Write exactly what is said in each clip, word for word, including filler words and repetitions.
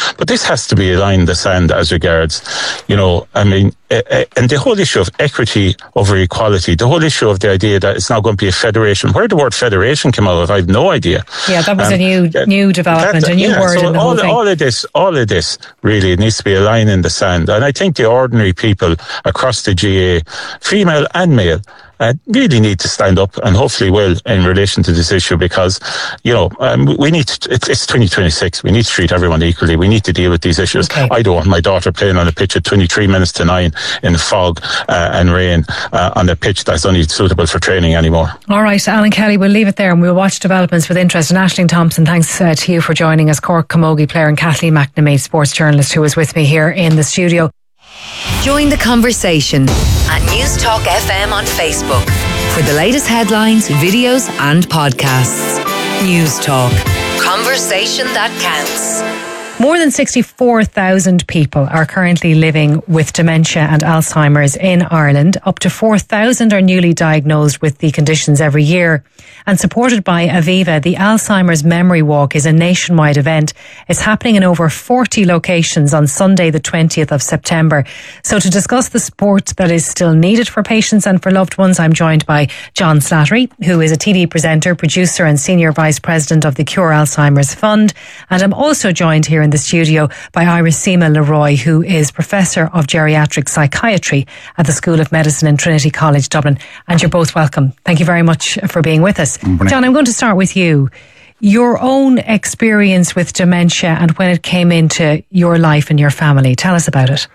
But this has to be a line in the sand as regards, you know, I mean, uh, uh, and the whole issue of equity over equality, the whole issue of the idea that it's now going to be a federation. Where the word federation came out of, I have no idea. Yeah, that was um, a new uh, new development, that, a new yeah, word so in the all, whole thing. all of this, all of this really needs to be a line in the sand. And I think the ordinary people across the G A, female and male, Uh, really need to stand up, and hopefully will, in relation to this issue, because, you know, um, we need to, it's, it's twenty twenty-six. We need to treat everyone equally. We need to deal with these issues. Okay. I don't want my daughter playing on a pitch at twenty-three minutes to nine in fog uh, and rain uh, on a pitch that's only suitable for training anymore. All right, Alan Kelly, we'll leave it there and we'll watch developments with interest. And Aisling Thompson, thanks uh, to you for joining us. Cork Camogie player and Kathleen McNamee, sports journalist, who was with me here in the studio. Join the conversation at News Talk F M on Facebook for the latest headlines, videos and podcasts. News Talk. Conversation that counts. More than sixty-four thousand people are currently living with dementia and Alzheimer's in Ireland. Up to four thousand are newly diagnosed with the conditions every year. And supported by Aviva, the Alzheimer's Memory Walk is a nationwide event. It's happening in over forty locations on Sunday, the twentieth of September. So to discuss the support that is still needed for patients and for loved ones, I'm joined by John Slattery, who is a T V presenter, producer and Senior Vice President of the Cure Alzheimer's Fund. And I'm also joined here in the studio by Irisima Leroy, who is Professor of Geriatric Psychiatry at the School of Medicine in Trinity College, Dublin. And you're both welcome. Thank you very much for being with us. John, I'm going to start with you. Your own experience with dementia and when it came into your life and your family. Tell us about it.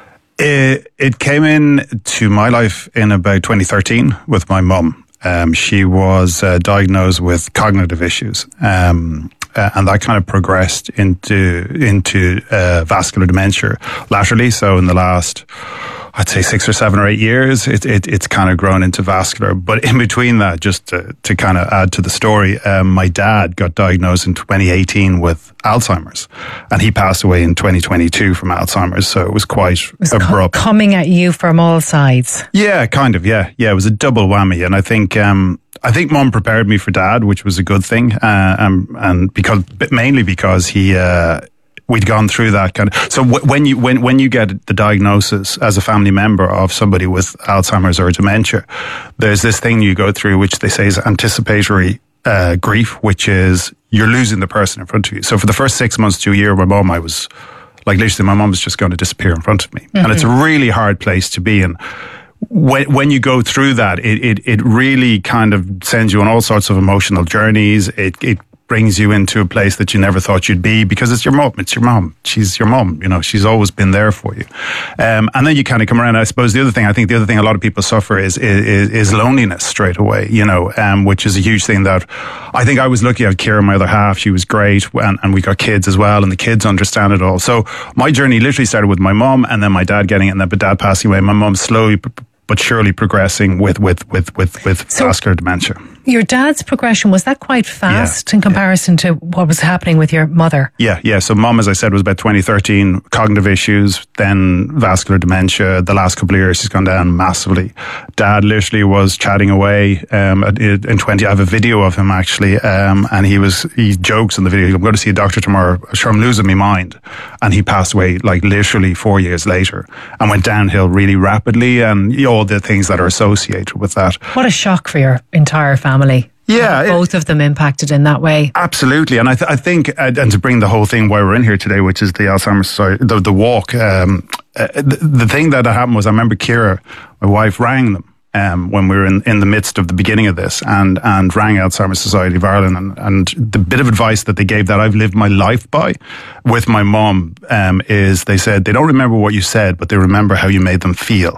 It, it came in to my life in about twenty thirteen with my mum. Um, she was uh, diagnosed with cognitive issues. Um, Uh, and that kind of progressed into into uh, vascular dementia laterally. So in the last, I'd say six or seven or eight years, it, it it's kind of grown into vascular. But in between that, just to, to kind of add to the story, um, my dad got diagnosed in twenty eighteen with Alzheimer's, and he passed away in twenty twenty-two from Alzheimer's. So it was quite it was abrupt. Co- coming at you from all sides. Yeah, kind of. Yeah, yeah. It was a double whammy, and I think. Um, I think Mum prepared me for Dad, which was a good thing, uh, um, and because mainly because he uh, we'd gone through that kind of. So w- when you when when you get the diagnosis as a family member of somebody with Alzheimer's or dementia, there's this thing you go through, which they say is anticipatory uh, grief, which is you're losing the person in front of you. So for the first six months to a year, my mum, I was like literally, my mum was just going to disappear in front of me, mm-hmm. and it's a really hard place to be in. When, when you go through that, it, it, it really kind of sends you on all sorts of emotional journeys. It, it brings you into a place that you never thought you'd be because it's your mum. It's your mum. She's your mum. You know, she's always been there for you. Um, and then you kind of come around. I suppose the other thing, I think the other thing a lot of people suffer is, is, is loneliness straight away, you know, um, which is a huge thing that I think I was lucky. I had Kira, my other half. She was great. And, and we got kids as well. And the kids understand it all. So my journey literally started with my mum and then my dad getting it and then my dad passing away. My mum slowly but surely progressing with, with, with, with, with so vascular dementia. Your dad's progression, was that quite fast yeah, in comparison yeah. to what was happening with your mother? Yeah, yeah. So mum, as I said, was about twenty thirteen, cognitive issues, then vascular dementia. The last couple of years, she's gone down massively. Dad literally was chatting away um, in twenty. I have a video of him actually, um, and he was he jokes in the video, I'm going to see a doctor tomorrow. I'm sure I'm losing my mind. And he passed away like literally four years later and went downhill really rapidly, and you know, all the things that are associated with that. What a shock for your entire family. Family. Yeah. Both it, of them impacted in that way. Absolutely. And I, th- I think, uh, and to bring the whole thing why we're in here today, which is the Alzheimer's Society, the, the walk, um, uh, the, the thing that happened was I remember Kira, my wife, rang them um, when we were in, in the midst of the beginning of this and, and rang Alzheimer's Society of Ireland. And, and the bit of advice that they gave that I've lived my life by with my mom um, is they said, they don't remember what you said, but they remember how you made them feel.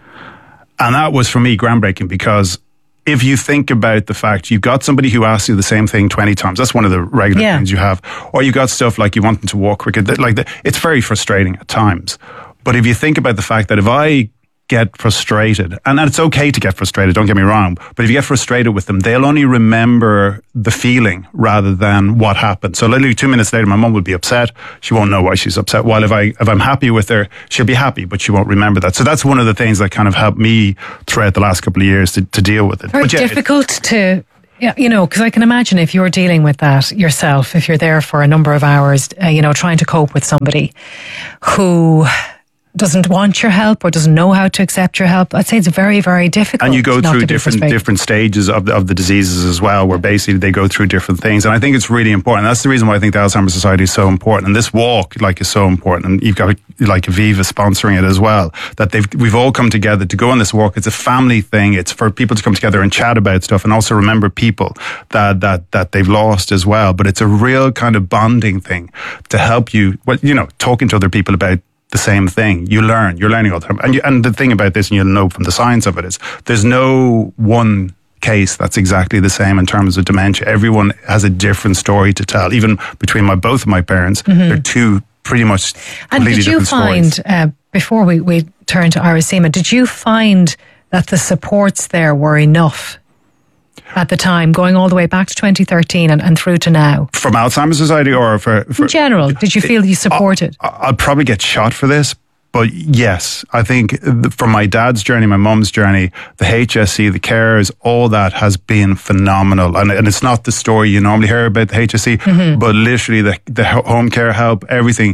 And that was for me groundbreaking because if you think about the fact you've got somebody who asks you the same thing twenty times, that's one of the regular yeah. things you have, or you got stuff like you want them to walk quicker, like the, it's very frustrating at times. But if you think about the fact that if I get frustrated, and it's okay to get frustrated, don't get me wrong, but if you get frustrated with them, they'll only remember the feeling rather than what happened. So literally two minutes later, my mum will be upset. She won't know why she's upset. While if I if I'm happy with her, she'll be happy, but she won't remember that. So that's one of the things that kind of helped me throughout the last couple of years to, to deal with it. Very but yeah, difficult it, to Yeah, you know, because I can imagine if you're dealing with that yourself, if you're there for a number of hours, uh, you know, trying to cope with somebody who doesn't want your help or doesn't know how to accept your help, I'd say it's very, very difficult. And you go not through to be different frustrated. different stages of the, of the diseases as well, where basically they go through different things. And I think it's really important. That's the reason why I think the Alzheimer's Society is so important. And this walk, like, is so important. And you've got, like, Aviva sponsoring it as well. That they've we've all come together to go on this walk. It's a family thing. It's for people to come together and chat about stuff, and also remember people that that that they've lost as well. But it's a real kind of bonding thing to help you. Well, you know, talking to other people about the same thing. You learn. You're learning all the time. And, you, and the thing about this, and you'll know from the science of it, is there's no one case that's exactly the same in terms of dementia. Everyone has a different story to tell. Even between my both of my parents, mm-hmm. they're two pretty much and completely did you different find, stories. Uh, before we, we turn to Irisema, did you find that the supports there were enough at the time, going all the way back to twenty thirteen and, and through to now? From Alzheimer's Society or for... for in general, did you feel you supported? I, I'll probably get shot for this, but yes, I think from my dad's journey, my mum's journey, the H S C, the carers, all that has been phenomenal. And, and it's not the story you normally hear about the H S C, mm-hmm. but literally the, the home care help, everything.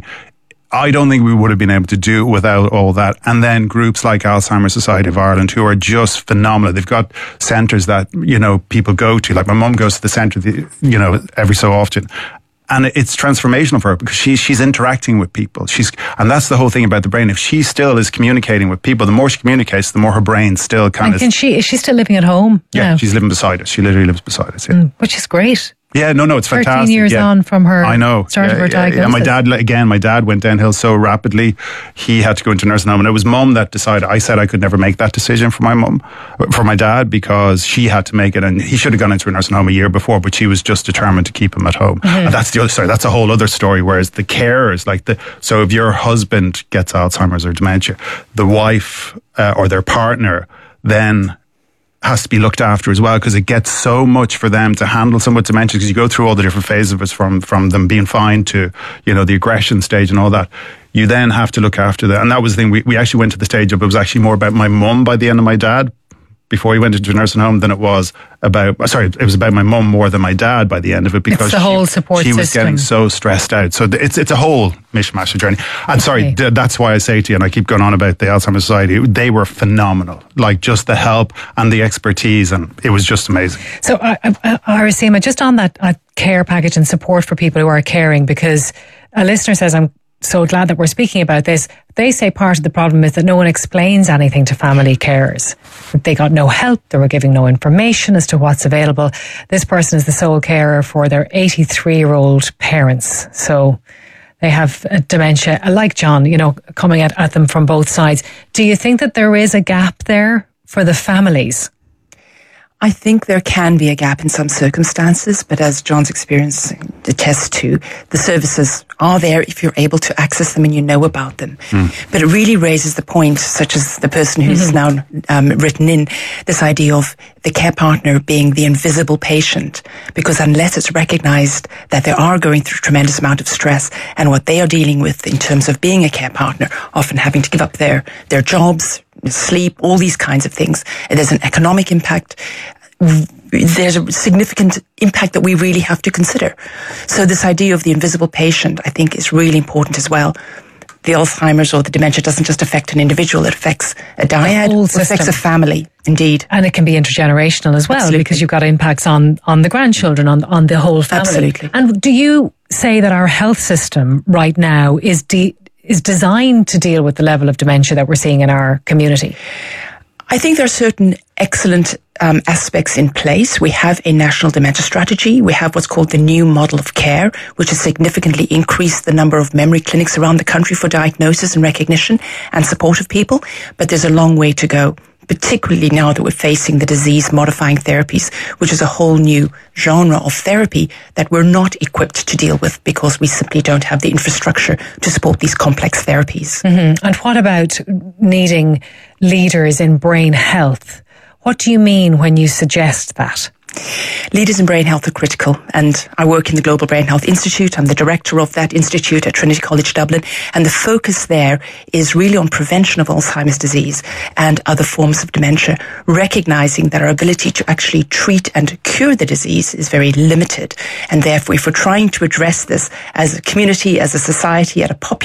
I don't think we would have been able to do it without all that. And then groups like Alzheimer's Society of Ireland, who are just phenomenal. They've got centres that, you know, people go to. Like my mum goes to the centre, you know, every so often. And it's transformational for her because she's she's interacting with people. She's and that's the whole thing about the brain. If she still is communicating with people, the more she communicates, the more her brain still kind and of. Can she? Is she still living at home? Yeah, now? She's living beside us. She literally lives beside us. Yeah, mm, which is great. Yeah, no, no, it's fantastic. Thirteen years yeah. on from her. I know. Start yeah, of her yeah, diagnosis. Yeah, my dad again. My dad went downhill so rapidly. He had to go into nursing home, and it was mum that decided. I said I could never make that decision for my mum, for my dad, because she had to make it, and he should have gone into a nursing home a year before, but she was just determined to keep him at home. Mm-hmm. And that's the other story. That's a whole other story. Whereas the carers, like the so, if your husband gets Alzheimer's or dementia, the wife uh, or their partner then has to be looked after as well, because it gets so much for them to handle someone with dementia, because you go through all the different phases of it, from from them being fine to, you know, the aggression stage and all that. You then have to look after that. And that was the thing, we, we actually went to the stage of, it was actually more about my mum by the end of my dad, before he went into a nursing home, than it was about, sorry, it was about my mum more than my dad by the end of it, because it's the whole she, support she was system. getting so stressed out. So it's it's a whole mishmash of journey. I'm sorry, Okay. th- that's why I say to you, and I keep going on about the Alzheimer's Society, they were phenomenal. Like, just the help and the expertise, and it was just amazing. So, uh, uh, Irisema, just on that uh, care package and support for people who are caring, because a listener says, I'm so glad that we're speaking about this. They say part of the problem is that no one explains anything to family carers. They got no help. They were giving no information as to what's available. This person is the sole carer for their eighty-three-year-old parents. So they have uh, dementia, like John, you know, coming at, at them from both sides. Do you think that there is a gap there for the families? I think there can be a gap in some circumstances, but as John's experience attests to, the services are there if you're able to access them and you know about them. Mm. But it really raises the point, such as the person who's mm-hmm. now um, written in, this idea of the care partner being the invisible patient, because unless it's recognized that they are going through a tremendous amount of stress and what they are dealing with in terms of being a care partner, often having to give up their, their jobs, sleep, all these kinds of things. And there's an economic impact. There's a significant impact that we really have to consider. So this idea of the invisible patient, I think, is really important as well. The Alzheimer's or the dementia doesn't just affect an individual, it affects a dyad, it affects a family, indeed. And it can be intergenerational as well, Absolutely. Because you've got impacts on, on the grandchildren, on, on the whole family. Absolutely. And do you say that our health system right now is de- is designed to deal with the level of dementia that we're seeing in our community? I think there are certain excellent um, aspects in place. We have a national dementia strategy. We have what's called the new model of care, which has significantly increased the number of memory clinics around the country for diagnosis and recognition and support of people. But there's a long way to go, particularly now that we're facing the disease-modifying therapies, which is a whole new genre of therapy that we're not equipped to deal with because we simply don't have the infrastructure to support these complex therapies. Mm-hmm. And what about needing leaders in brain health? What do you mean when you suggest that? Leaders in brain health are critical, and I work in the Global Brain Health Institute. I'm the director of that institute at Trinity College Dublin, and the focus there is really on prevention of Alzheimer's disease and other forms of dementia, recognizing that our ability to actually treat and cure the disease is very limited, and therefore if we're trying to address this as a community, as a society, at a population